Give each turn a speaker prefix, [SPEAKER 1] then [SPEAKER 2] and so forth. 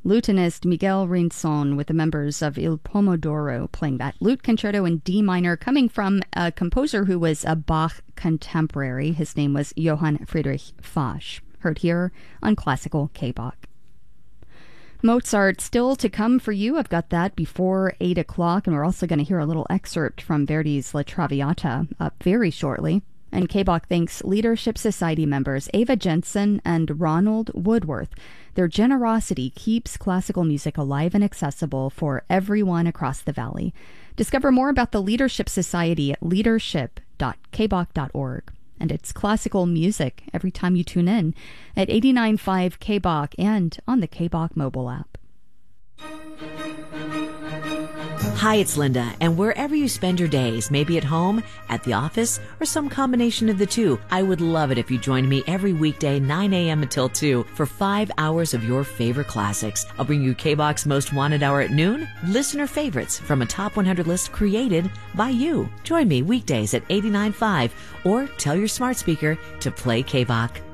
[SPEAKER 1] Lutenist Miguel Rinson with the members of Il Pomodoro playing that lute concerto in D minor, coming from a composer who was a Bach contemporary. His name was Johann Friedrich Fasch. Heard here on Classical K-Bach. Mozart still to come for you. I've got that before 8 o'clock, and we're also going to hear a little excerpt from Verdi's La Traviata up very shortly. And K-Bach thanks Leadership Society members Ava Jensen and Ronald Woodworth. Their generosity keeps classical music alive and accessible for everyone across the valley. Discover more about the Leadership Society at leadership.kbach.org. And it's classical music every time you tune in at 89.5 K-Bach and on the K-Bach mobile app.
[SPEAKER 2] Hi, it's Linda, and wherever you spend your days, maybe at home, at the office, or some combination of the two, I would love it if you joined me every weekday 9 a.m. until 2 for 5 hours of your favorite classics. I'll bring you K-Bach's Most Wanted Hour at noon, listener favorites from a top 100 list created by you. Join me weekdays at 89.5 or tell your smart speaker to play K-Bach.